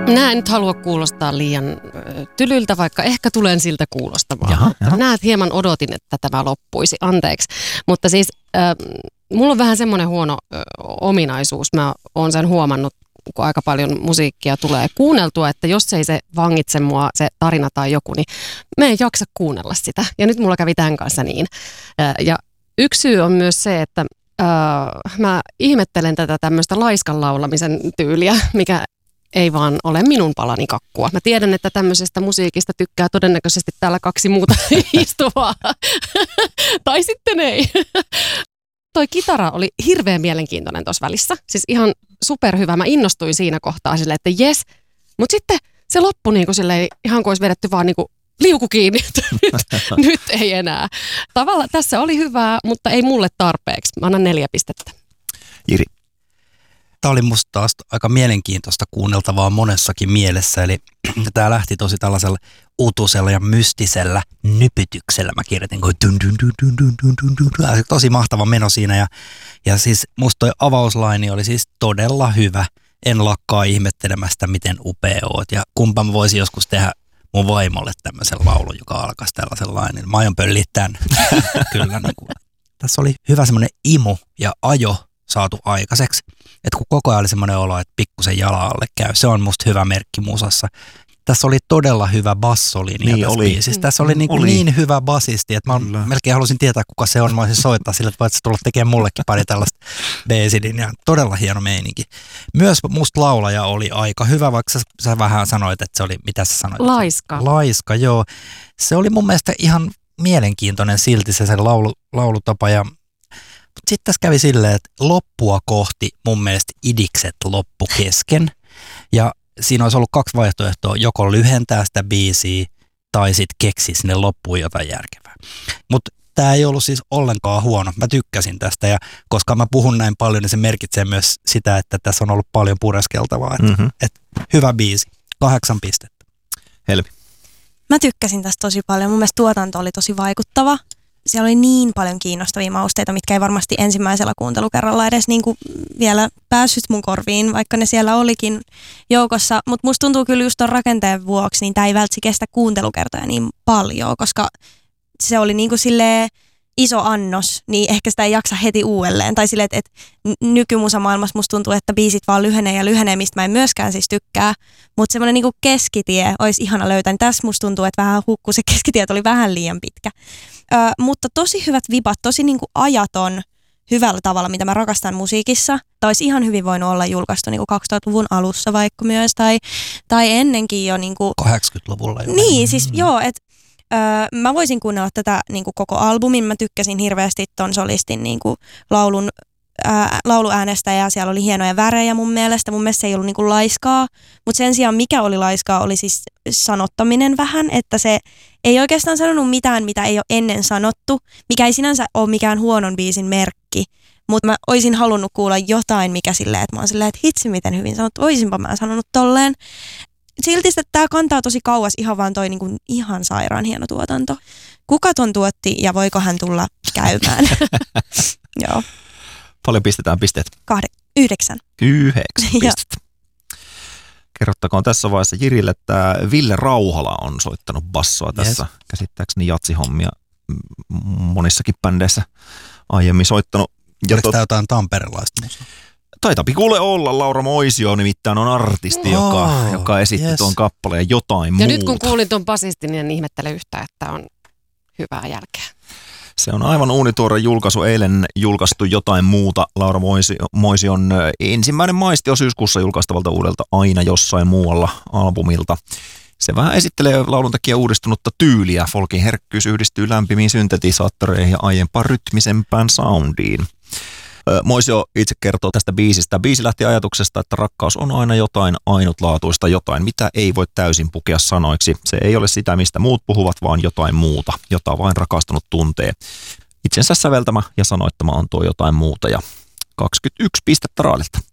Minä en nyt halua kuulostaa liian tylyltä, vaikka ehkä tulen siltä kuulostamaan. Jaha. Näet, hieman odotin, että tämä loppuisi. Anteeksi. Mutta siis mulla on vähän semmoinen huono ominaisuus. Mä oon sen huomannut, kun aika paljon musiikkia tulee kuunneltua, että jos ei se vangitse mua, se tarina tai joku, niin mä en jaksa kuunnella sitä. Ja nyt mulla kävi tämän kanssa niin. Ja yksi syy on myös se, että mä ihmettelen tätä tämmöistä laiskan laulamisen tyyliä, mikä ei vaan ole minun palani kakkua. Mä tiedän, että tämmöisestä musiikista tykkää todennäköisesti täällä 2 muuta istuvaa. Tai sitten ei. Toi kitara oli hirveän mielenkiintoinen tuossa välissä. Siis ihan superhyvä. Mä innostuin siinä kohtaa silleen, että jes. Mutta sitten se loppui niin kuin silleen, ihan kuin olisi vedetty vaan niin kuin liuku kiinni. Nyt ei enää. Tavallaan tässä oli hyvää, mutta ei mulle tarpeeksi. Mä annan 4 pistettä. Jiri. Tämä oli musta taas aika mielenkiintoista kuunneltavaa monessakin mielessä, eli tämä lähti tosi tällaisella utusella ja mystisellä nypytyksellä. Mä kirjoitin kuin tosi mahtava meno siinä ja siis musta toi avauslaini oli siis todella hyvä. En lakkaa ihmettelemästä, miten upea oot ja kumpa mä voisin joskus tehdä mun vaimolle tämmöisen laulun, joka alkaisi tällaisen lainin. Mä aion pölliä tän. Kyllä. Niin kuin. Tässä oli hyvä semmoinen imu ja ajo saatu aikaiseksi. Että kun koko ajan oli semmoinen olo, että pikkusen jala alle käy. Se on musta hyvä merkki musassa. Tässä oli todella hyvä bassolinja niin tässä oli. biisissä. Tässä oli niin hyvä basisti, että mä melkein halusin tietää, kuka se on. Mä voisin soittaa sille, että voit tulla tekemään mullekin pari tällaista B-sidin. Todella hieno meininki. Myös musta laulaja oli aika hyvä, vaikka sä vähän sanoit, että se oli, mitä sä sanoit? Laiska, joo. Se oli mun mielestä ihan mielenkiintoinen silti se laulutapa ja sitten tässä kävi silleen, että loppua kohti mun mielestä idikset loppu kesken ja siinä olisi ollut 2 vaihtoehtoa, joko lyhentää sitä biisiä tai sitten keksiä sinne loppuun jotain järkevää. Mutta tämä ei ollut siis ollenkaan huono, mä tykkäsin tästä ja koska mä puhun näin paljon, niin se merkitsee myös sitä, että tässä on ollut paljon pureskeltavaa. Et hyvä biisi, 8 pistettä. Helvi. Mä tykkäsin tästä tosi paljon, mun mielestä tuotanto oli tosi vaikuttava. Siellä oli niin paljon kiinnostavia mausteita, mitkä ei varmasti ensimmäisellä kuuntelukerralla edes niinku vielä päässyt mun korviin, vaikka ne siellä olikin joukossa. Mutta musta tuntuu kyllä just ton rakenteen vuoksi, niin tää ei välttämättä kestä kuuntelukertoja niin paljon, koska se oli niinku silleen iso annos, niin ehkä sitä ei jaksa heti uudelleen. Tai silleen, että nykymusamaailmassa musta tuntuu, että biisit vaan lyhenee, mistä mä en myöskään siis tykkää. Mutta semmoinen niinku keskitie olisi ihana löytää. Niin tässä musta tuntuu, että vähän hukkuu se keskitie, oli vähän liian pitkä. Mutta tosi hyvät vibat, tosi niinku ajaton hyvällä tavalla, mitä mä rakastan musiikissa. Tai olisi ihan hyvin voinut olla julkaistu niinku 2000-luvun alussa vaikka myös, tai ennenkin jo. Niinku 80-luvulla jo. Niin, siis joo, että mä voisin kuunnella tätä niinku koko albumin. Mä tykkäsin hirveästi ton solistin niinku lauluäänestä ja siellä oli hienoja värejä mun mielestä. Mun mielestä se ei ollut niinku laiskaa, mutta sen sijaan mikä oli laiskaa oli siis sanottaminen vähän, että se ei oikeastaan sanonut mitään, mitä ei ole ennen sanottu, mikä ei sinänsä ole mikään huonon biisin merkki, mutta mä oisin halunnut kuulla jotain, mikä silleen, että mä oon silleen, että hitsi miten hyvin sanottu, oisinpa mä sanonut tolleen. Silti että tää kantaa tosi kauas ihan vaan toi niinku ihan sairaan hieno tuotanto. Kuka ton tuotti ja voiko hän tulla käymään? Joo. Paljon pistetään pisteet? 9. 9 pistettä. Kerrottakoon tässä vaiheessa Jirille, että Ville Rauhala on soittanut bassoa tässä. Käsittääkseni jatsihommia monissakin bändeissä aiemmin soittanut. Oliko tämä jotain tamperelaista musaa? Taitapi kuule olla. Laura Moisio nimittäin on artisti, joka esitti tuon kappaleen jotain muuta. Ja nyt kun kuulin tuon basistin, niin en ihmettele yhtään, että on hyvää jälkeä. Se on aivan uunituore julkaisu, eilen julkaistu jotain muuta. Laura Moision ensimmäinen maisti on syyskuussa julkaistavalta uudelta Aina jossain muualla albumilta. Se vähän esittelee laulun takia uudistunutta tyyliä. Folkin herkkyys yhdistyy lämpimiin syntetisaattoreihin ja aiempaan rytmisempään soundiin. Moisio itse kertoo tästä biisistä. Biisi lähti ajatuksesta, että rakkaus on aina jotain ainutlaatuista, jotain, mitä ei voi täysin pukea sanoiksi. Se ei ole sitä, mistä muut puhuvat, vaan jotain muuta, jota vain rakastunut tuntee. Itsensä säveltämä ja sanoittama on tuo jotain muuta ja 21 pistettä Raadilta.